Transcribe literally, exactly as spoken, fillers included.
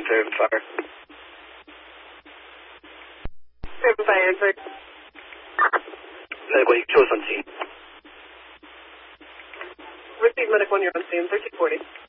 Fairhaven Fire. Fairhaven Fire answered. Medical, you chose on scene. Receive medical, you're on scene, thirteen forty.